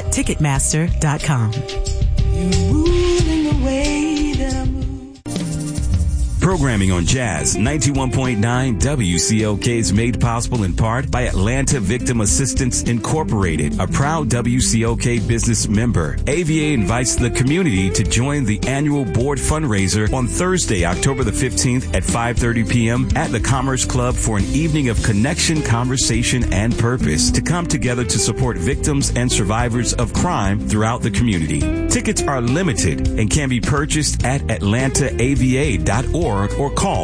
www.ticketmaster.com. Programming on Jazz 91.9 WCLK is made possible in part by Atlanta Victim Assistance Incorporated, a proud WCLK business member. AVA invites the community to join the annual board fundraiser on Thursday, October the 15th at 5:30 p.m. at the Commerce Club for an evening of connection, conversation, and purpose to come together to support victims and survivors of crime throughout the community. Tickets are limited and can be purchased at atlantaava.org or call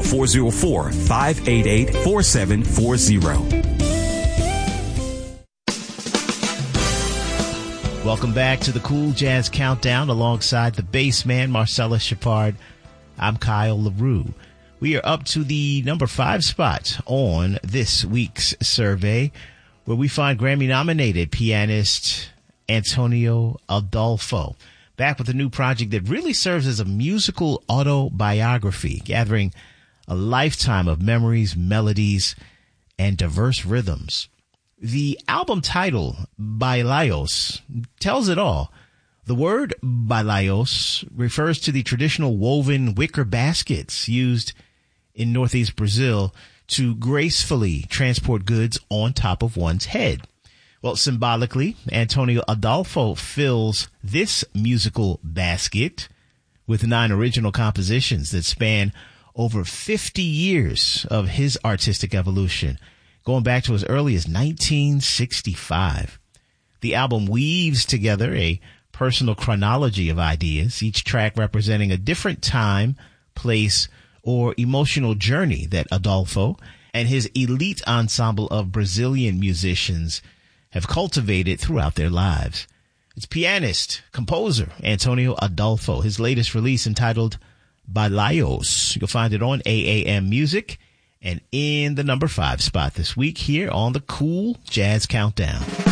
404-588-4740. Welcome back to the Cool Jazz Countdown alongside the bass man, Marcellus Shepard. I'm Kyle LaRue. We are up to the number 5 spot on this week's survey, where we find Grammy-nominated pianist Antonio Adolfo, back with a new project that really serves as a musical autobiography, gathering a lifetime of memories, melodies, and diverse rhythms. The album title, Bailaos, tells it all. The word bailaos refers to the traditional woven wicker baskets used in Northeast Brazil to gracefully transport goods on top of one's head. Well, symbolically, Antonio Adolfo fills this musical basket with 9 original compositions that span over 50 years of his artistic evolution, going back to as early as 1965. The album weaves together a personal chronology of ideas, each track representing a different time, place, or emotional journey that Adolfo and his elite ensemble of Brazilian musicians have cultivated throughout their lives. It's pianist, composer Antonio Adolfo. His latest release entitled Bailaos. You'll find it on AAM Music and in the number 5 spot this week here on the Cool Jazz Countdown.